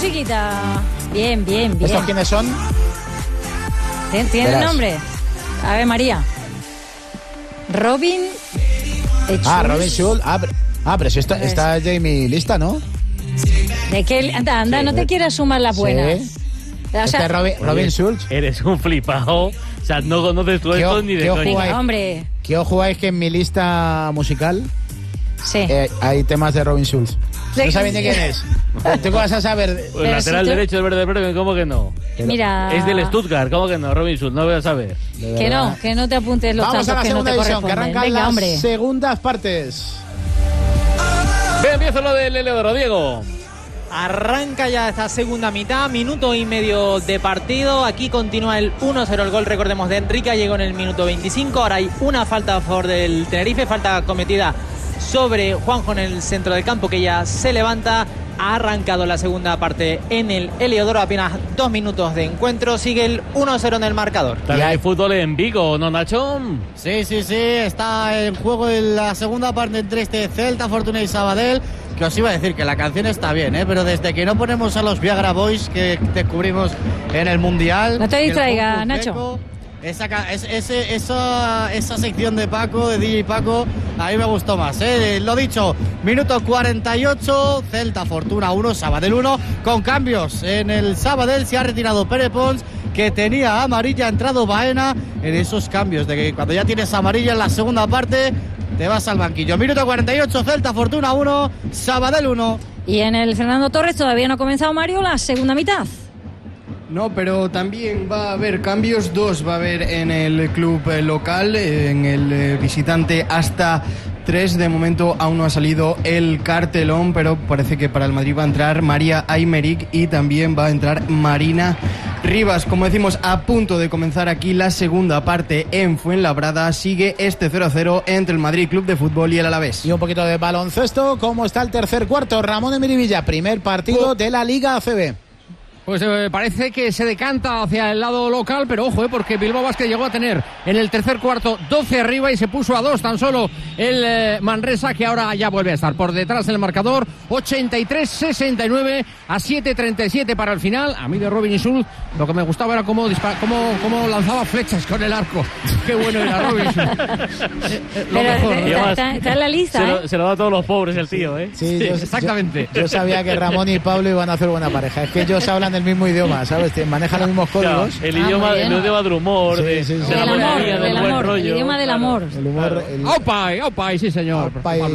musiquita. Bien. ¿Estos quiénes son? ¿Tiene nombre? A ver, María. Robin Robin Schulz. Pero si está Jamie lista, ¿no? ¿De qué? Anda, no te quieras sumar las buenas. Sí. O sea, Robin Schulz. Eres un flipado. O sea, no conoces tú esto ni de coña. Hombre. ¿Qué ojo es que en mi lista musical hay temas de Robin Schulz? ¿No sabéis ni quién es? ¿Tú qué vas a saber? El lateral derecho del Werder Bremen, ¿cómo que no? Mira. Es del Stuttgart, ¿cómo que no? Robin Schulz, no voy a saber. Que no te apuntes los Vamos tantos a la que no te segunda división, que corresponden. arrancan Venga, las segundas partes. Bien, empieza lo del Eleodoro, Diego. Arranca ya esta segunda mitad, minuto y medio de partido. Aquí continúa el 1-0, el gol, recordemos, de Enrique. Llegó en el minuto 25. Ahora hay una falta a favor del Tenerife, falta cometida sobre Juanjo en el centro del campo, que ya se levanta. Ha arrancado la segunda parte en el Heliodoro, apenas 2 minutos de encuentro. Sigue el 1-0 en el marcador. También hay fútbol en Vigo, ¿no, Nacho? Sí, está en juego en la segunda parte entre este Celta, Fortuna y Sabadell. Que os iba a decir que la canción está bien, pero desde que no ponemos a los Viagra Boys que descubrimos en el Mundial... No te distraigas, Nacho. Esa sección de Paco, de DJ Paco, a mí me gustó más. Lo dicho, minuto 48, Celta Fortuna 1, Sabadell 1, con cambios. En el Sabadell se ha retirado Pere Pons, que tenía amarilla, ha entrado Baena. En esos cambios de que cuando ya tienes amarilla en la segunda parte, te vas al banquillo. Minuto 48, Celta Fortuna 1, Sabadell 1. Y en el Fernando Torres todavía no ha comenzado, Mario, la segunda mitad. No, pero también va a haber cambios, 2 va a haber en el club local, en el visitante hasta 3. De momento aún no ha salido el cartelón, pero parece que para el Madrid va a entrar María Aymeric y también va a entrar Marina Rivas. Como decimos, a punto de comenzar aquí la segunda parte en Fuenlabrada. Sigue este 0-0 entre el Madrid Club de Fútbol y el Alavés. Y un poquito de baloncesto. ¿Cómo está el tercer cuarto? Ramón Emirivilla, primer partido de la Liga ACB. Pues parece que se decanta hacia el lado local, pero ojo, porque Bilbao Basket llegó a tener en el tercer cuarto 12 arriba y se puso a 2 tan solo el Manresa, que ahora ya vuelve a estar por detrás del marcador. 83-69 a 7-37 para el final. A mí de Robin Schulz lo que me gustaba era cómo lanzaba flechas con el arco. Qué bueno era Robin Schulz. Lo mejor. Está en la lista, se lo da a todos los pobres el tío, Sí, exactamente. Yo sabía que Ramón y Pablo iban a hacer buena pareja. Es que ellos hablan el mismo idioma, ¿sabes? Manejan los mismos códigos. El idioma del humor, de la monarquía, del buen rollo. El idioma del amor. El humor. ¡Opay! Sí, señor.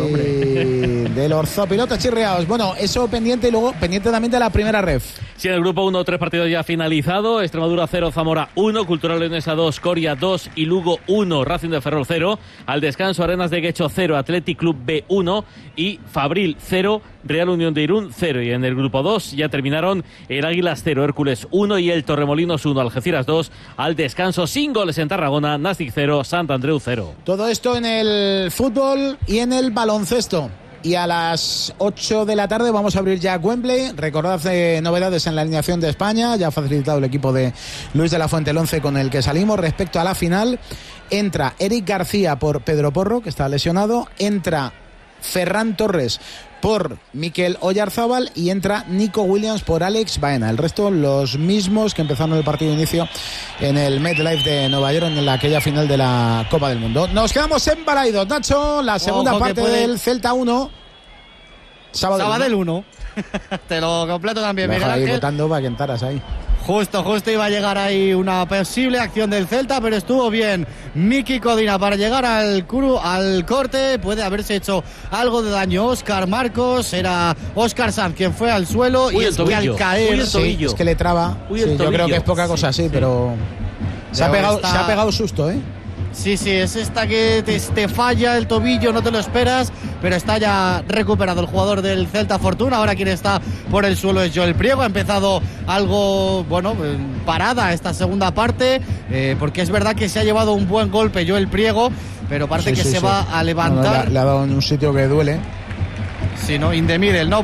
Del orzopiloto chirriaos. Bueno, eso pendiente y luego pendiente también de la primera ref. Sí, en el grupo 1, 3 partidos ya finalizado. Extremadura 0, Zamora 1, Cultural Leonesa 2, Coria 2 y Lugo 1, Racing de Ferrol 0. Al descanso, Arenas de Guecho 0, Athletic Club B 1 y Fabril 0, Real Unión de Irún 0. Y en el grupo 2 ya terminaron el Águilas 0, Hércules 1 y el Torremolinos 1, Algeciras 2. Al descanso, sin goles en Tarragona, Nastic 0, Sant Andreu 0. Todo esto en el fútbol y en el baloncesto. Y a las 8 de la tarde vamos a abrir ya Wembley. Recordad novedades en la alineación de España. Ya ha facilitado el equipo de Luis de la Fuente el 11 con el que salimos. Respecto a la final, entra Eric García por Pedro Porro, que está lesionado. Entra Ferran Torres por Mikel Oyarzábal y entra Nico Williams por Alex Baena. El resto los mismos que empezaron el partido de inicio en el MetLife de Nueva York en aquella final de la Copa del Mundo. Nos quedamos en Balaidos, Nacho. La segunda parte del Celta 1, Sabadell 1. Te lo completo también, Miguel Ángel. Ángel. Votando para que entraras ahí. Justo iba a llegar ahí una posible acción del Celta, pero estuvo bien Miki Codina para llegar al corte. Puede haberse hecho algo de daño Óscar Marcos, era Óscar Sanz quien fue al suelo. Uy, y es que al caer es que le traba. Yo creo que es poca cosa así, pero se ha pegado susto, Sí, es esta que te falla el tobillo, no te lo esperas, pero está ya recuperado el jugador del Celta Fortuna. Ahora quien está por el suelo es Joel Priego. Ha empezado algo, parada esta segunda parte, porque es verdad que se ha llevado un buen golpe Joel Priego, pero parece que se va a levantar. Le ha dado en un sitio que duele. Sí, ¿no? In the middle, ¿no?